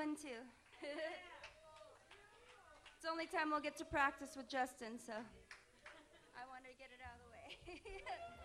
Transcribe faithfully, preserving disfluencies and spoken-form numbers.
one too. It's the only time we'll get to practice with Justin, so I wanted to get it out of the way.